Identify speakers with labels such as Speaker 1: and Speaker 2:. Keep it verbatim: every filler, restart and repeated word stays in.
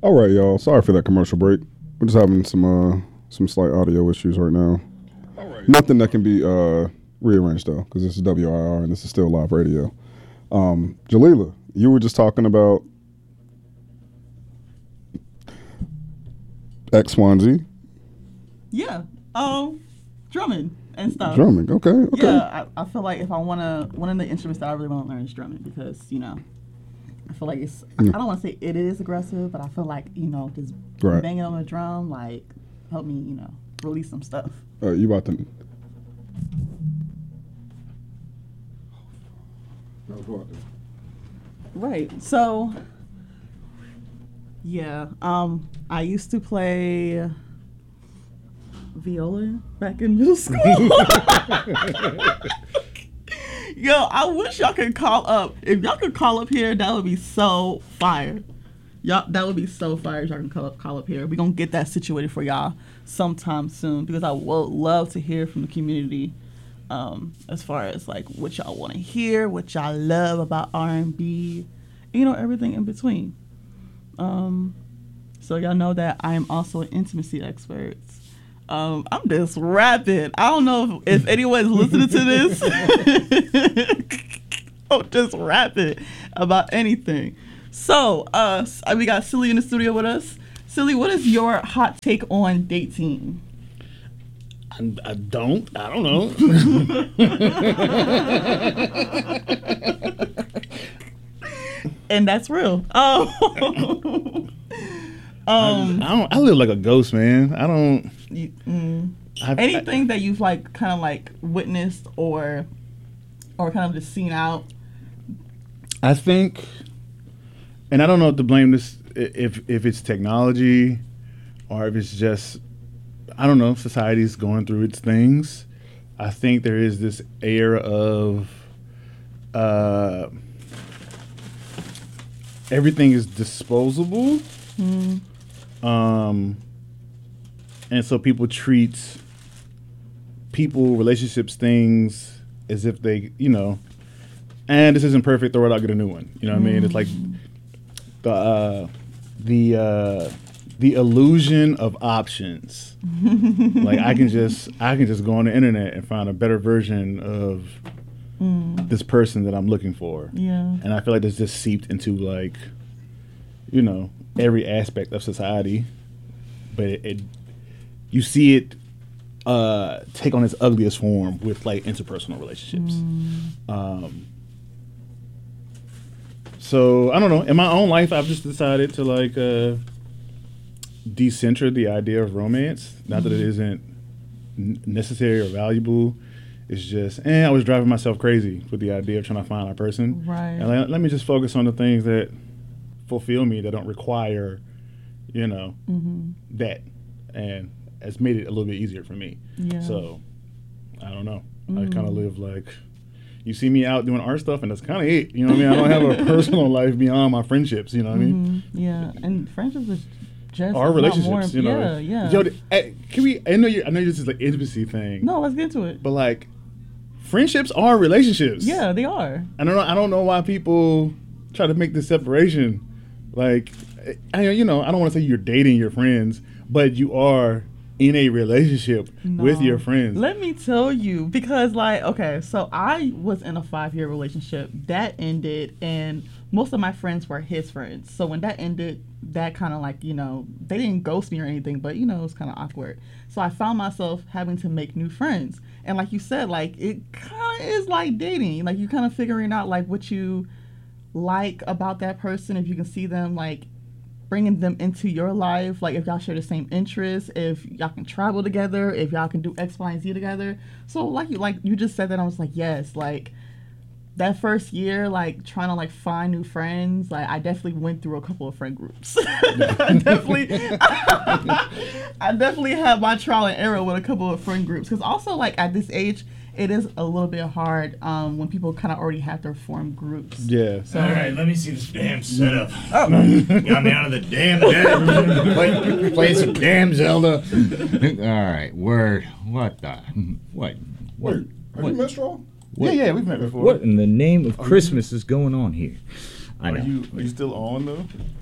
Speaker 1: All right, y'all. Sorry for that commercial break. We're just having some uh, some slight audio issues right now. All right. Nothing that can be uh, rearranged though, because this is W I R and this is still live radio. Um, Jalila, you were just talking about X, Y, and Z.
Speaker 2: Yeah. Um, drumming and stuff.
Speaker 1: Drumming. Okay. Okay.
Speaker 2: Yeah, I, I feel like if I want to, one of the instruments that I really want to learn is drumming because you know. I feel like it's, I, I don't want to say it is aggressive, but I feel like, you know, just right. banging on the drum, like, help me, you know, release some stuff.
Speaker 1: Uh, you about to...
Speaker 2: Right. So, yeah, um, I used to play viola back in middle school. Yo, I wish y'all could call up. If y'all could call up here, that would be so fire. Y'all, that would be so fire if y'all can call up, call up here. We're going to get that situated for y'all sometime soon because I would love to hear from the community um, as far as, like, what y'all want to hear, what y'all love about R and B, you know, everything in between. Um, so y'all know that I am also an intimacy expert. Um, I'm just rapping. I don't know if, if anyone's listening to this. I'm just rapping about anything. So, uh, we got Silly in the studio with us. Silly, what is your hot take on dating?
Speaker 3: I, I don't. I don't know.
Speaker 2: And that's real. Oh.
Speaker 3: um, I, I don't. I live like a ghost, man. I don't.
Speaker 2: You, mm, anything I, that you've like kind of like witnessed or or kind of just seen out?
Speaker 3: I think, and I don't know if to blame this if if it's technology or if it's just I don't know, society's going through its things. I think there is this air of uh, everything is disposable. Mm. Um. And so people treat people, relationships, things as if they, you know, and this isn't perfect, throw it out, get a new one. You know what mm. I mean? It's like the uh, the uh, the illusion of options. Like I can just I can just go on the internet and find a better version of mm. this person that I'm looking for.
Speaker 2: Yeah.
Speaker 3: And I feel like this just seeped into like, you know, every aspect of society, but it. it You see it uh, take on its ugliest form with like interpersonal relationships. Mm. Um, so I don't know. In my own life, I've just decided to like uh, decenter the idea of romance. Not mm. that it isn't n- necessary or valuable. It's just, eh, I was driving myself crazy with the idea of trying to find a person.
Speaker 2: Right.
Speaker 3: And like, let me just focus on the things that fulfill me that don't require, you know, mm-hmm. that and. It's made it a little bit easier for me.
Speaker 2: Yeah.
Speaker 3: So, I don't know. Mm. I kind of live like, you see me out doing art stuff, and that's kind of it. You know what I mean? I don't have a personal life beyond my friendships. You know what mm-hmm. I mean?
Speaker 2: Yeah, and friendships is just
Speaker 3: our relationships.
Speaker 2: More,
Speaker 3: you know?
Speaker 2: Yeah, yeah.
Speaker 3: Yo, can we? I know you. I know this is like intimacy thing.
Speaker 2: No, let's get to it.
Speaker 3: But like, friendships are relationships.
Speaker 2: Yeah, they are.
Speaker 3: I don't know. I don't know why people try to make this separation. Like, I you know, I don't want to say you're dating your friends, but you are. In a relationship no. with your friends.
Speaker 2: Let me tell you, because like, okay, so I was in a five-year relationship that ended, and most of my friends were his friends. So when that ended, that kind of like, you know, they didn't ghost me or anything, but you know, it was kind of awkward. So I found myself having to make new friends. And like you said, like it kind of is like dating. Like you kind of figuring out like what you like about that person, if you can see them like bringing them into your life, like if y'all share the same interests, if y'all can travel together, if y'all can do X, Y, and Z together. So like you like you just said that, I was like, yes, like that first year, like trying to like find new friends, like I definitely went through a couple of friend groups. I definitely, I definitely had my trial and error with a couple of friend groups, because also like at this age, it is a little bit hard um, when people kind of already have their formed groups.
Speaker 3: Yeah.
Speaker 4: So, all right, let me see this damn setup. Oh. Got me out of the damn bed. play, play some damn Zelda.
Speaker 5: All right, word. What the? What? What?
Speaker 1: Wait, have
Speaker 5: what?
Speaker 1: you met Straw?
Speaker 3: Yeah, yeah, we've met before.
Speaker 5: What in the name of are Christmas you, is going on here? I
Speaker 3: are
Speaker 5: know.
Speaker 3: you are you still on though?